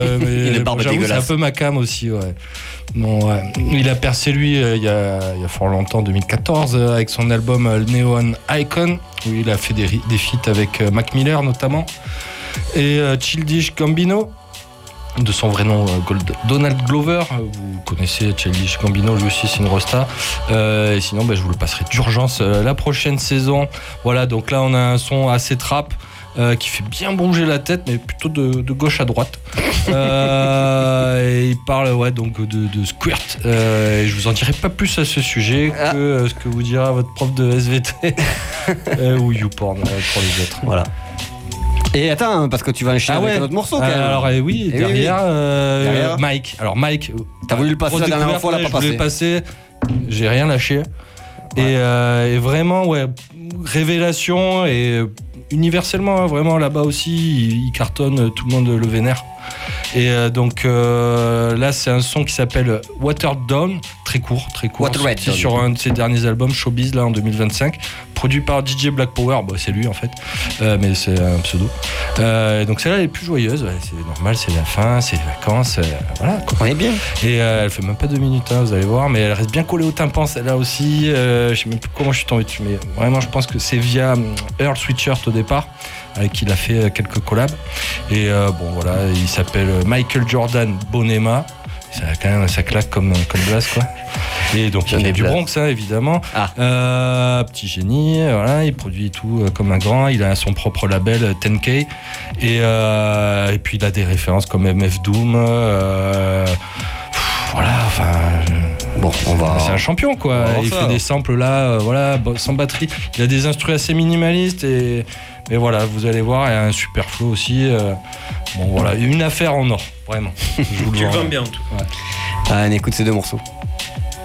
Une barbe j'avoue, dégueulasse. c'est un peu ma cam aussi, ouais. Bon, ouais. Il a percé lui il y a fort longtemps, 2014, avec son album Neon Icon, où il a fait des feats avec Mac Miller notamment, et Childish Gambino, de son vrai nom Donald Glover. Vous connaissez Childish Gambino, lui aussi c'est une rosta. Et sinon je vous le passerai d'urgence la prochaine saison. Voilà, donc là on a un son assez trap qui fait bien bouger la tête, mais plutôt de gauche à droite. Et il parle donc de squirt. Et je vous en dirai pas plus à ce sujet que ce que vous dira votre prof de SVT ou YouPorn pour les autres. Voilà. Et attends, parce que tu vas enchaîner avec un autre morceau quand même. Alors oui, derrière. Mike. Alors Mike, t'as voulu le passer la dernière fois, on l'a pas passé. Je voulais passer, j'ai rien lâché. Ouais. Et vraiment, révélation, et universellement, vraiment là-bas aussi, il cartonne, tout le monde le vénère. Et donc là, c'est un son qui s'appelle Watered Down, très court, sorti sur un de ses derniers albums, Showbiz, là en 2025, produit par DJ Black Power. C'est lui en fait, mais c'est un pseudo. Donc celle-là, elle est plus joyeuse, c'est normal, c'est la fin, c'est les vacances, voilà. On est bien. Et elle fait même pas 2 minutes, vous allez voir, mais elle reste bien collée au tympan, celle-là aussi. Je sais même plus comment je suis tombé dessus, mais vraiment, je pense que c'est via Earl Sweatshirt au départ, avec qui il a fait quelques collabs. Et voilà, il s'appelle Michael Jordan Bonema. Ça claque comme glace, quoi. Et donc il y a du Bronx, évidemment. Petit génie, voilà, il produit tout comme un grand. Il a son propre label 10K. Et puis il a des références comme MF Doom. Voilà, enfin. Bon, c'est un champion, quoi. Il fait des samples là, sans batterie. Il a des instruments assez minimalistes et voilà, vous allez voir, il y a un super flow aussi. Une affaire en or, vraiment. Je vous le vends bien en tout. On écoute ces deux morceaux.